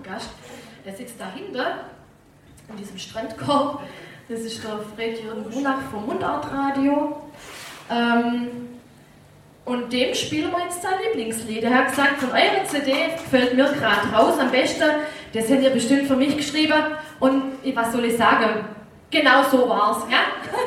Gast. Der sitzt dahinter, in diesem Strandkorb. Das ist der Fred-Jürgen Brunach vom Mundartradio. Und dem spielen wir jetzt sein Lieblingslied. Er hat gesagt, von eurer CD gefällt mir gerade raus am besten. Das habt ihr bestimmt für mich geschrieben. Und was soll ich sagen? Genau so war's, ja?